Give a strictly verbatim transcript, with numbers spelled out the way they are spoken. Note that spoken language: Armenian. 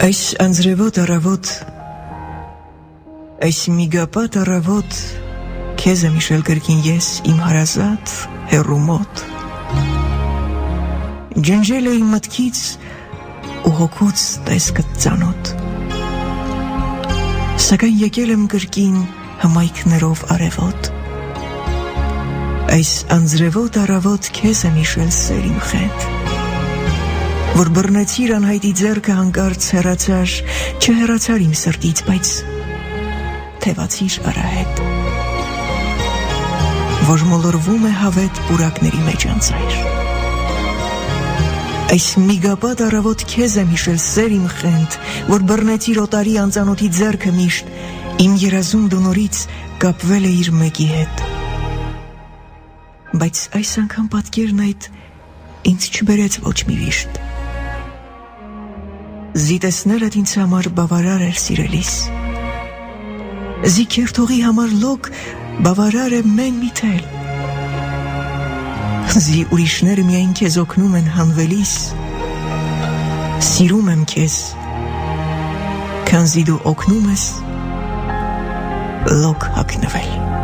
Այս անձրևոտ առավոտ, այս միգապատ առավոտ, քեզ եմ իշել կրկին ես իմ հարազատ հեռու մոտ, ջնջել էի մտքից ու հոգուց տեսքդ ծանոթ, սակայն եկել եմ կրկին հմայքներով արևոտ, այս անձրևոտ առավոտ քեզ եմ իշել սեր իմ խենթ, որ բռնեցիր անհայտի ձեռքը հանկարծ հեռացար, չհեռացար իմ սրտից, բայց թևացիր արահետ, որ մոլորվում է հավետ պուրակների մեջ անցայր, այս միգապատ առավոտ քեզ եմ իշել սեր իմ խենթ, որ բռնեցիր օտարի անծանոթի ձեռքը միշտ, իմ երազում դու նորից կապվել էիր մեկի հետ, բայց այս անգամ պատկերն այդ ինձ չբերեց ոչ մի վիշտ, զի տեսնելդ ինձ համար բավարար էր սիրելիս, զի քերթողի համար լոկ բավարար է մեն միթել, զի ուրիշները միայն քեզ օգնում են հանվելիս, սիրում եմ քեզ, քանզի դու օգնում ես լոկ հագնվել։